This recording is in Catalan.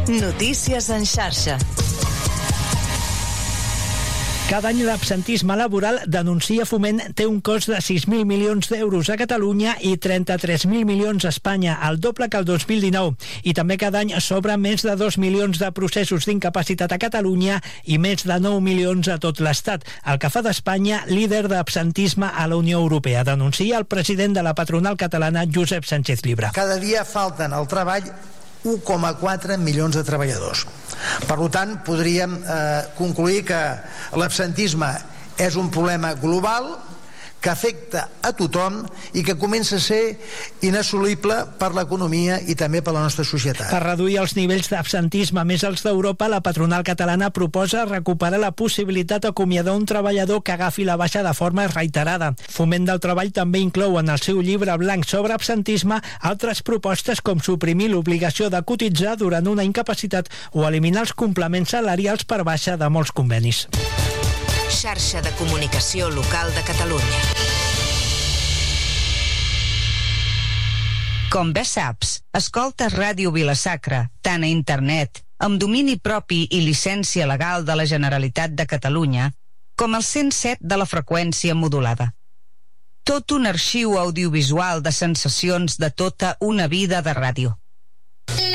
Notícies en xarxa. Cada any l'absentisme laboral, denuncia Foment, té un cost de 6.000 milions d'euros a Catalunya i 33.000 milions a Espanya, el doble que el 2019. I també cada any s'obren més de 2 milions de processos d'incapacitat a Catalunya i més de 9 milions a tot l'Estat. El que fa d'Espanya líder d'absentisme a la Unió Europea, denuncia el president de la patronal catalana, Josep Sánchez Llibre. Cada dia falten al treball 1,4 milions de treballadors. Per tant, podríem concluir que l'absentisme és un problema global que afecta a tothom i que comença a ser inassolible per l'economia i també per la nostra societat. Per reduir els nivells d'absentisme més alts d'Europa, la patronal catalana proposa recuperar la possibilitat d'acomiadar un treballador que agafi la baixa de forma reiterada. Foment del Treball també inclou en el seu llibre blanc sobre absentisme altres propostes com suprimir l'obligació de cotitzar durant una incapacitat o eliminar els complements salarials per baixa de molts convenis. Xarxa de comunicació local de Catalunya. Com bé saps, escoltes Ràdio Vila-sacra, tant a internet, amb domini propi i llicència legal de la Generalitat de Catalunya, com al 107 de la freqüència modulada. Tot un arxiu audiovisual de sensacions de tota una vida de ràdio.